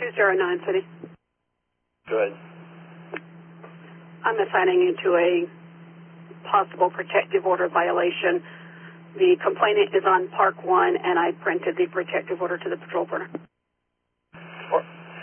209 City. Good. I'm assigning you to a possible protective order violation. The complainant is on Park 1, and I printed the protective order to the patrol burner.